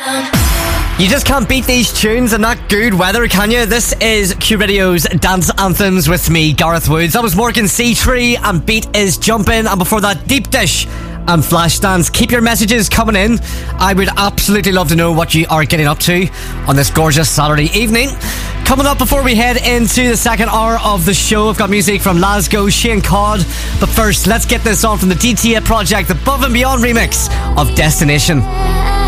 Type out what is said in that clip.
You just can't beat these tunes in that good weather, can you? This is Q Radio's Dance Anthems with me, Gareth Woods. That was Morgan C3 and Beat Is Jumping. And before that, Deep Dish and Flashdance. Keep your messages coming in. I would absolutely love to know what you are getting up to on this gorgeous Saturday evening. Coming up before we head into the second hour of the show, I've got music from Lasgo, Shane Codd. But first, let's get this on from the DTA Project, the Above and Beyond remix of Destination.